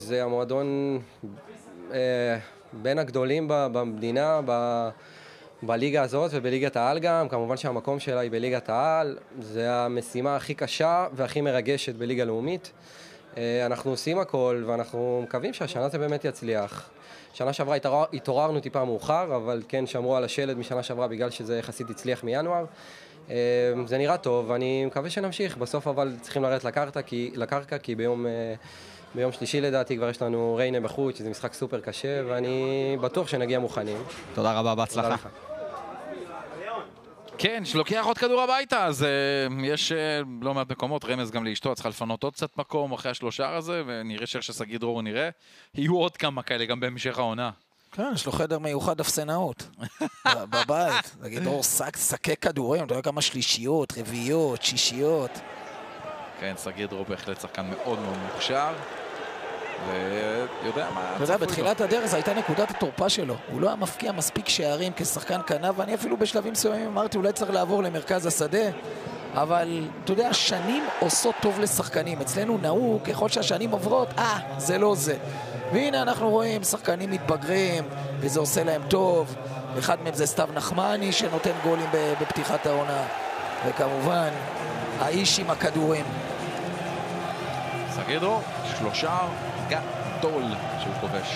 זה המועדון בין הגדולים במדינה, בליגה הזאת ובליגת העל גם. כמובן שהמקום שלה היא בליגת העל. זה המשימה הכי קשה והכי מרגשת בליגה לאומית. אנחנו עושים הכל ואנחנו מקווים שהשנה זה באמת יצליח. שנה שעברה התעוררנו טיפה מאוחר, אבל כן שמרו על השלד משנה שעברה בגלל שזה יחסית הצליח מינואר. זה נראה טוב ואני מקווה שנמשיך. בסוף אבל צריכים לרדת לקרקע כי ביום שלישי לדעתי כבר יש לנו ריינה בחוץ, שזה משחק סופר קשה, ואני בטוח שנגיע מוכנים. תודה רבה, בהצלחה. כן, שלוקח עוד כדור הביתה, אז יש לא מעט מקומות, רמז גם לאשתו, צריכה לפנות עוד קצת מקום אחרי השלושה הזה, ונראה ששגיא דרור נראה. יהיו עוד כמה כאלה, גם בהמשך העונה. כן, יש לו חדר מיוחד אפסנאות בבית. שגיא דרור שקי כדורים, אתה יודע כמה שלישיות, רביעיות, שישיות. כן, שגיא דרור בהחלט שחקן מאוד מאוד מוכשר, ויודע מה... אתה יודע, בתחילת הדרך זו הייתה נקודת התורפה שלו. הוא לא היה מפקיע מספיק שערים כשחקן כנף, ואני אפילו בשלבים מסוימים אמרתי, אולי צריך לעבור למרכז השדה, אבל אתה יודע, שנים עושות טוב לשחקנים. אצלנו נהוג, ככל שהשנים עוברות, זה לא זה. והנה אנחנו רואים שחקנים מתבגרים, וזה עושה להם טוב. אחד מהם זה סתיו נחמני, שנותן גולים בפתיחת העונה. וכמובן, האיש עם הכדורים. שגיא דרור, שלושה גדול שהוא כובש.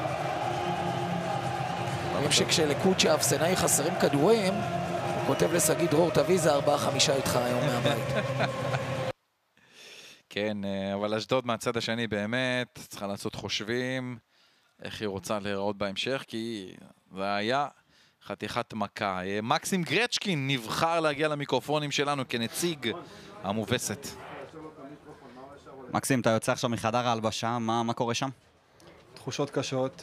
רואים שכשלקוצ'ה אפסנאי חסרים כדורים, הוא כותב לשגיא דרור, תביא זה 4-5 איתך היום מהבית. כן, אבל אשדוד מהצד השני באמת צריכה לעשות חושבים איך היא רוצה להיראות בהמשך, כי זה היה חתיכת מכה. מקסים גרצ'קין נבחר להגיע למיקרופונים שלנו כנציג המובסת. מקסים, אתה יוצא עכשיו מחדר ההלבשה, מה קורה שם? תחושות קשות,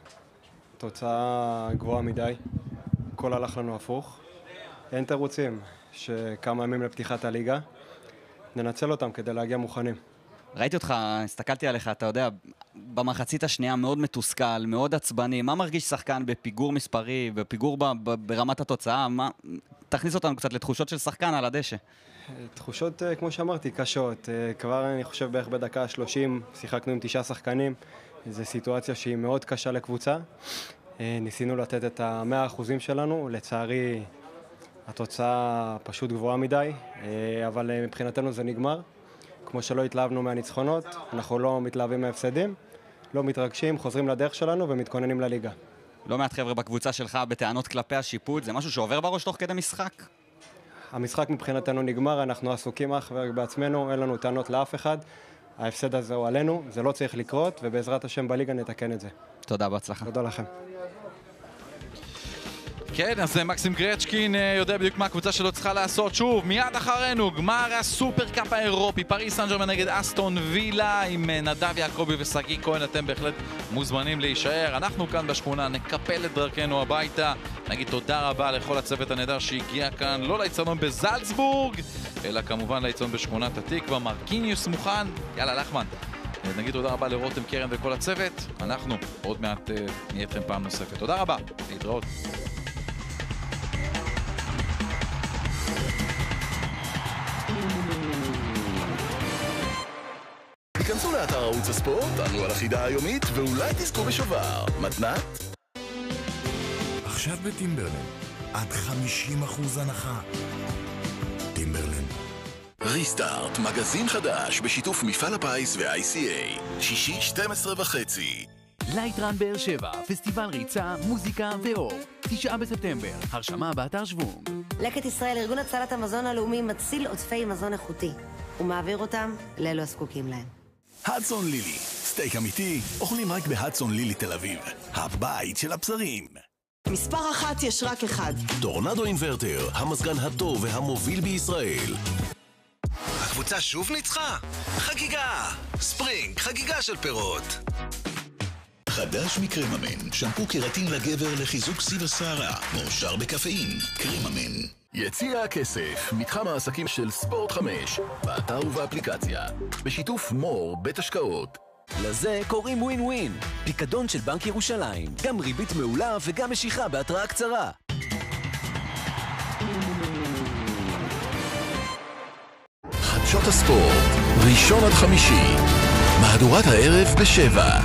תוצאה גבוהה מדי, הכל הלך לנו הפוך. אין תירוצים שכמה ימים לפתיחת הליגה, ננצל אותם כדי להגיע מוכנים. ראיתי אותך, הסתכלתי עליך, אתה יודע, במחצית השנייה מאוד מתוסכל, מאוד עצבני. מה מרגיש שחקן בפיגור מספרי, בפיגור ברמת התוצאה? תכניס אותנו קצת לתחושות של שחקן על הדשא. תחושות, כמו שאמרתי, קשות. כבר אני חושב בערך בדקה 30 שיחקנו עם 9 שחקנים. זו סיטואציה שהיא מאוד קשה לקבוצה. ניסינו לתת את ה-100% שלנו. לצערי, התוצאה פשוט גבוהה מדי, אבל מבחינתנו זה נגמר. כמו שלא התלהבנו מהניצחונות, אנחנו לא מתלהבים מהפסדים, לא מתרגשים, חוזרים לדרך שלנו ומתכוננים לליגה. לא מעט חבר'ה בקבוצה שלך בטענות כלפי השיפוט, זה משהו שעובר בראש תוך כדי משחק? המשחק מבחינתנו נגמר, אנחנו עסוקים אך ורק בעצמנו, אין לנו טענות לאף אחד. ההפסד הזה הוא עלינו, זה לא צריך לקרות, ובעזרת השם בליגה נתקן את זה. תודה, בהצלחה. תודה לכם. כן, אז מקסים גרצ'קין יודע בדיוק מה הקבוצה שלו צריכה לעשות. שוב, מיד אחרינו, גמר הסופר קאפ האירופי, פריס סן ז'רמן נגד אסטון וילה, עם נדב יעקבי ושגיא כהן. אתם בהחלט מוזמנים להישאר. אנחנו כאן בשכונה נקפל את דרכנו הביתה, נגיד תודה רבה לכל הצוות הנהדר שהגיע כאן, לא לאצטדיון בזלצבורג, אלא כמובן לאצטדיון בשכונת התקווה. מרקיניוס מוכן, יאללה לחמן. נגיד תודה רבה לרותם קרן וכל הצוות. אנחנו עוד מעט נהיה אתכם פעם נוספת. תודה רבה, להתראות. היכנסו לאתר ערוץ הספורט, תענו על החידה היומית ואולי תזכו בשובר. מתנת? עכשיו בטימברלנד, עד 50% הנחה. טימברלנד. ריסטארט, מגזין חדש בשיתוף מפעל הפיס ו-ICA. שישי 12:30. לייטרן באר שבע, פסטיבל ריצה, מוזיקה ואור. 9 בספטמבר, הרשמה באתר שוונג. לקט ישראל, ארגון הצלת המזון הלאומי, מציל עודפי מזון איכותי. הוא מעביר אותם לאלו הזקוקים להם. הדסון לילי, סטייק אמיתי, אוכלים רק בהדסון לילי תל אביב. הבית של הבשרים. מספר 1 יש רק אחד. טורנדו אינברטר, המזגן הטוב והמוביל בישראל. הקבוצה שוב ניצחה? חגיגה! ספרינג, חגיגה של פירות. חדש מקרממן, שמפו קרטין לגבר לחיזוק סיב השערה, מועשר בקפאין, קרממן. יציע הכסף, מתחם העסקים של ספורט 5, באתר ובאפליקציה, בשיתוף מור בית השקעות. לזה קוראים ווין ווין, פיקדון של בנק ירושלים, גם ריבית מעולה וגם משיכה בהתראה קצרה. חדשות הספורט, ראשון עד חמישי. מהדורת הערב ב7.